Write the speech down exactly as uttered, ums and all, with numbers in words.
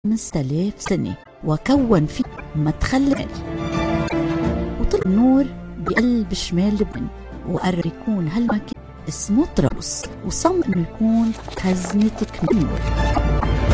خمسة آلاف سنة وكون فيه مدخل، وطلع النور بقلب شمال لبنان، وقرر يكون هالمكان اسمه طرابلس، وصمم انه يكون خزنة كنور.